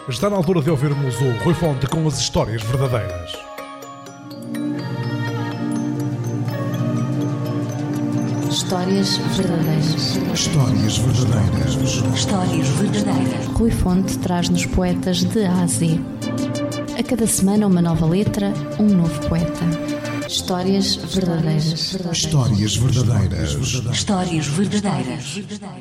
Está na altura de ouvirmos o Rui Fonte com as histórias verdadeiras. Histórias verdadeiras. Histórias verdadeiras. Histórias verdadeiras. Rui Fonte traz-nos poetas de A a Z. A cada semana uma nova letra, um novo poeta. Histórias verdadeiras. Histórias verdadeiras. Histórias verdadeiras.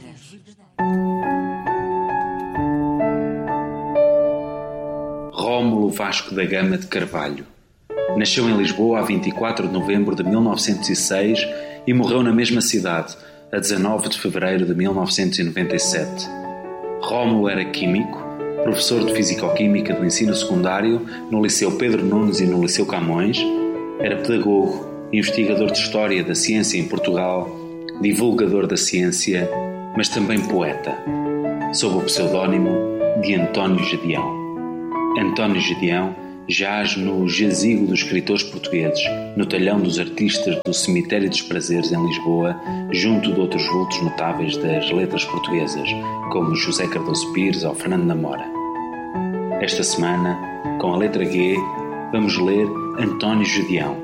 Rómulo Vasco da Gama de Carvalho. Nasceu em Lisboa a 24 de novembro de 1906 e morreu na mesma cidade, a 19 de fevereiro de 1997. Rómulo era químico, professor de Fisicoquímica do ensino secundário no Liceu Pedro Nunes e no Liceu Camões, era pedagogo, investigador de História da Ciência em Portugal, divulgador da ciência, mas também poeta, sob o pseudónimo de António Gedeão. António Gedeão jaz no Jazigo dos Escritores Portugueses, no Talhão dos Artistas do Cemitério dos Prazeres, em Lisboa, junto de outros vultos notáveis das letras portuguesas, como José Cardoso Pires ou Fernando Namora. Esta semana, com a letra G, vamos ler António Gedeão.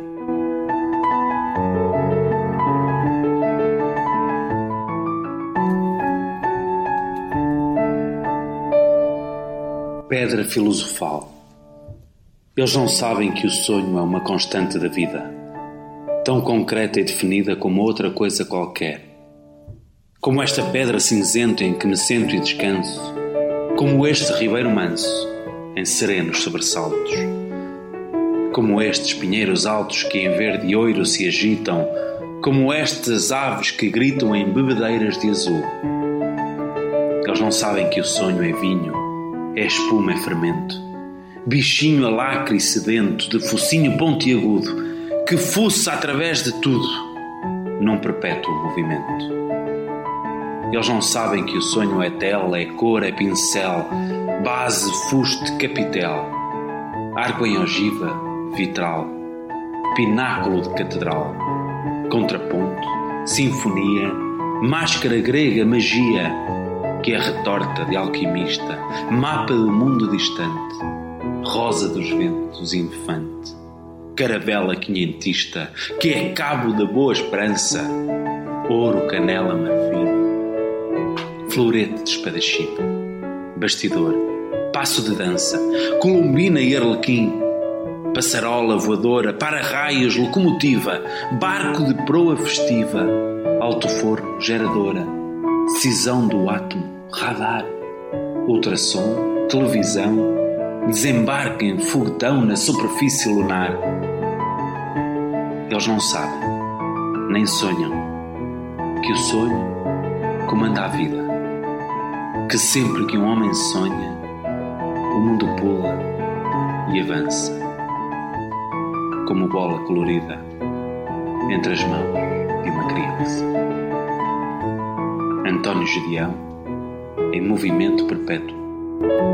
Pedra filosofal. Eles não sabem que o sonho é uma constante da vida, tão concreta e definida como outra coisa qualquer. Como esta pedra cinzenta em que me sento e descanso, como este ribeiro manso, em serenos sobressaltos, como estes pinheiros altos que em verde e ouro se agitam, como estas aves que gritam em bebedeiras de azul. Eles não sabem que o sonho é vinho, é espuma, é fermento, bichinho alacre e sedento, de focinho pontiagudo, que fuça através de tudo, num perpétuo movimento. Eles não sabem que o sonho é tela, é cor, é pincel, base, fuste, capitel, arco em ogiva, vitral, pináculo de catedral, contraponto, sinfonia, máscara grega, magia, que é retorta de alquimista, mapa do mundo distante, rosa dos ventos, infante, caravela quinhentista, que é cabo da boa esperança, ouro, canela, marfim, florete de espadachim, bastidor, passo de dança, colombina e arlequim, passarola voadora, para-raios, locomotiva, barco de proa festiva, alto-forno, geradora, cisão do átomo, radar, ultrassom, televisão, desembarque em foguetão na superfície lunar. Eles não sabem, nem sonham, que o sonho comanda a vida, que sempre que um homem sonha, o mundo pula e avança, como bola colorida entre as mãos de uma criança. António Gedeão, em movimento perpétuo.